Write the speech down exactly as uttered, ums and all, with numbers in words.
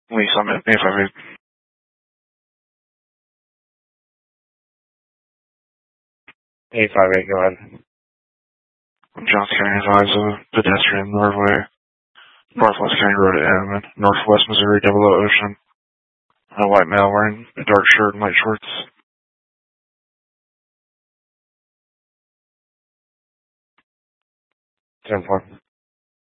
Lee Summit, A five eight. A five eight, go ahead. Johnson County advised of a pedestrian Northway, Northwest County Road at Amman, Northwest Missouri, Double O Ocean. A white male wearing a dark shirt and light shorts. ten four.